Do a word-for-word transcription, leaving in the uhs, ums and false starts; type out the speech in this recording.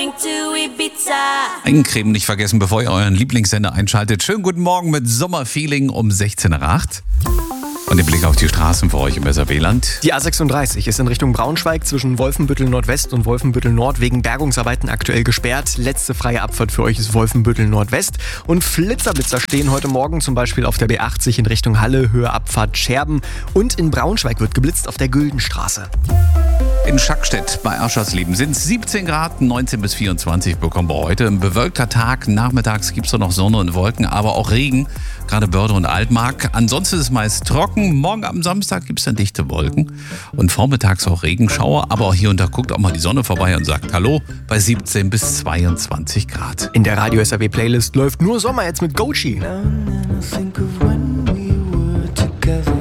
going to Ibiza. Eincremen nicht vergessen, bevor ihr euren Lieblingssender einschaltet. Schönen guten Morgen mit Sommerfeeling um sechzehn Uhr acht. Und den Blick auf die Straßen für euch im S R W-Land. Die A sechsunddreißig ist in Richtung Braunschweig zwischen Wolfenbüttel Nordwest und Wolfenbüttel Nord wegen Bergungsarbeiten aktuell gesperrt. Letzte freie Abfahrt für euch ist Wolfenbüttel Nordwest. Und Flitzerblitzer stehen heute Morgen zum Beispiel auf der B achtzig in Richtung Halle, Höhe Abfahrt Scherben. Und in Braunschweig wird geblitzt auf der Güldenstraße. In Schackstedt bei Aschersleben sind es siebzehn Grad, neunzehn bis vierundzwanzig bekommen wir heute. Ein bewölkter Tag, nachmittags gibt es noch Sonne und Wolken, aber auch Regen, gerade Börde und Altmark. Ansonsten ist es meist trocken. Morgen am Samstag gibt es dann dichte Wolken und vormittags auch Regenschauer. Aber auch hier und da guckt auch mal die Sonne vorbei und sagt Hallo bei siebzehn bis zweiundzwanzig Grad. In der Radio S R W Playlist läuft nur Sommer jetzt mit Gochi. Think of when we were together.